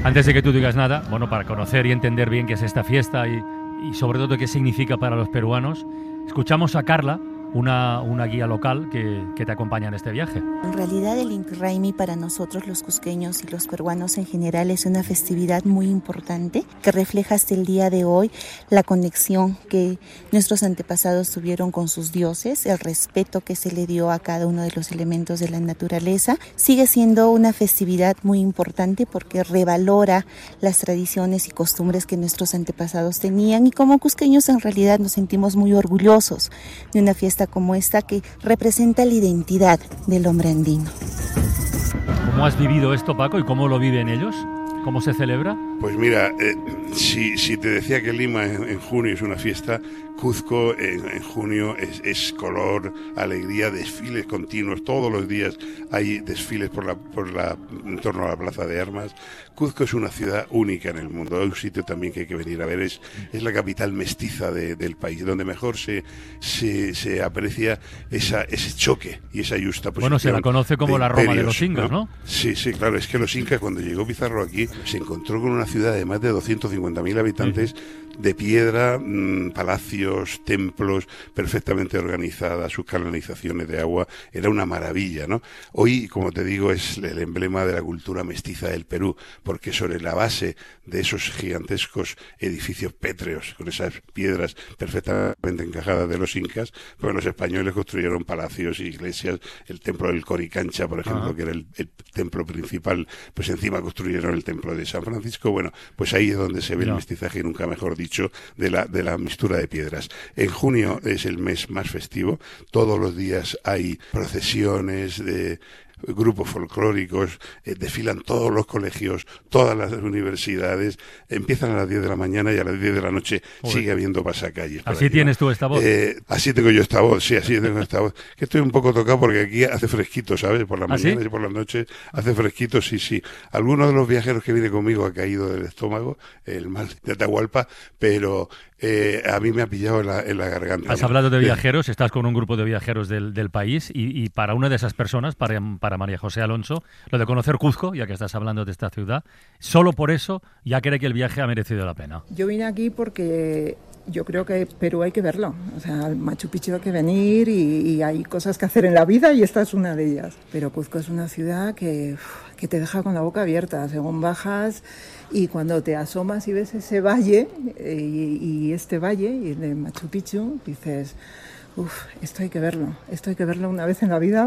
Antes de que tú digas nada, bueno, para conocer y entender bien qué es esta fiesta y sobre todo qué significa para los peruanos, escuchamos a Carla, una guía local que te acompaña en este viaje. En realidad el Inti Raymi para nosotros los cusqueños y los peruanos en general es una festividad muy importante que refleja hasta el día de hoy la conexión que nuestros antepasados tuvieron con sus dioses, el respeto que se le dio a cada uno de los elementos de la naturaleza. Sigue siendo una festividad muy importante porque revalora las tradiciones y costumbres que nuestros antepasados tenían, y como cusqueños en realidad nos sentimos muy orgullosos de una fiesta como esta que representa la identidad del hombre andino. ¿Cómo has vivido esto, Paco, y cómo lo viven ellos? ¿Cómo se celebra? Pues mira, si te decía que Lima en junio es una fiesta, Cuzco en junio es color, alegría, desfiles continuos, todos los días hay desfiles en torno a la Plaza de Armas. Cuzco es una ciudad única en el mundo, es un sitio también que hay que venir a ver, es la capital mestiza del país, donde mejor se aprecia ese choque y esa justaposición. Bueno, se la conoce como la Roma de los incas, ¿no? Sí, claro, es que los incas, cuando llegó Pizarro aquí, se encontró con una ciudad de más de 250.000 habitantes, de piedra, palacios, templos, perfectamente organizadas, sus canalizaciones de agua, era una maravilla, ¿no? Hoy, como te digo, es el emblema de la cultura mestiza del Perú, porque sobre la base de esos gigantescos edificios pétreos, con esas piedras perfectamente encajadas de los incas, pues los españoles construyeron palacios, iglesias, el templo del Coricancha, por ejemplo, que era el templo principal, pues encima construyeron el templo de San Francisco. Bueno, pues ahí es donde se ve el mestizaje, nunca mejor dicho, de la mixtura de piedras. En junio es el mes más festivo, todos los días hay procesiones de grupos folclóricos, desfilan todos los colegios, todas las universidades, empiezan a las 10 de la mañana y a las 10 de la noche sigue habiendo pasacalles. ¿Así tienes tú esta voz? Así tengo yo esta voz, sí, así tengo esta voz. Que estoy un poco tocado porque aquí hace fresquito, ¿sabes? Por la mañana y por las noches hace fresquito, sí. Algunos de los viajeros que viene conmigo ha caído del estómago, el mal de Atahualpa, pero a mí me ha pillado en la garganta. Has hablado de viajeros, estás con un grupo de viajeros del país y para una de esas personas, para María José Alonso, lo de conocer Cuzco, ya que estás hablando de esta ciudad, solo por eso ya cree que el viaje ha merecido la pena. Yo vine aquí porque yo creo que Perú hay que verlo, o sea, al Machu Picchu hay que venir y hay cosas que hacer en la vida y esta es una de ellas. Pero Cuzco es una ciudad que te deja con la boca abierta según bajas, y cuando te asomas y ves ese valle y este valle y el de Machu Picchu, dices, esto hay que verlo una vez en la vida.